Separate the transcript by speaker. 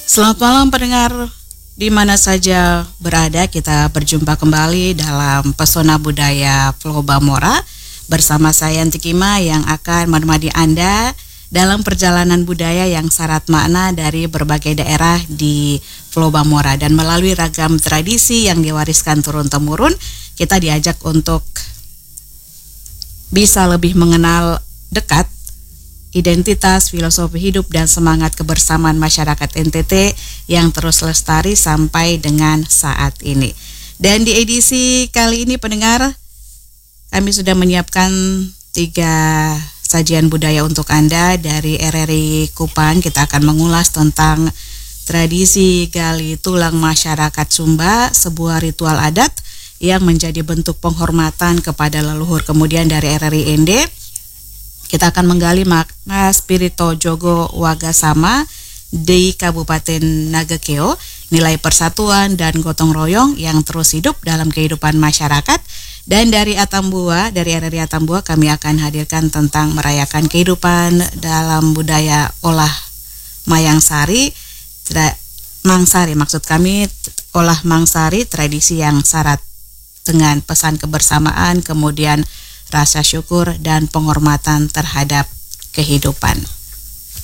Speaker 1: Selamat malam pendengar, di mana saja berada, kita berjumpa kembali dalam Pesona Budaya Pulau Bamora bersama saya Yanti Kima yang akan menemani Anda dalam perjalanan budaya yang syarat makna dari berbagai daerah di Pulau Bamora. Dan melalui ragam tradisi yang diwariskan turun-temurun, kita diajak untuk bisa lebih mengenal dekat identitas, filosofi hidup, dan semangat kebersamaan masyarakat NTT yang terus lestari sampai dengan saat ini. Dan di edisi kali ini pendengar, kami sudah menyiapkan 3 sajian budaya untuk Anda dari RRI Kupang. Kita akan mengulas tentang tradisi gali tulang masyarakat Sumba, sebuah ritual adat yang menjadi bentuk penghormatan kepada leluhur. Kemudian dari RRI ND, kita akan menggali makna Spirito Jogo Wagasama di Kabupaten Nagakeo, nilai persatuan dan gotong royong yang terus hidup dalam kehidupan masyarakat. Dan dari Atambua, dari RRI Atambua, kami akan hadirkan tentang merayakan kehidupan dalam budaya olah Mayangsari, Mangsari, maksud kami olah Mangsari, tradisi yang syarat dengan pesan kebersamaan, kemudian rasa syukur dan penghormatan terhadap kehidupan.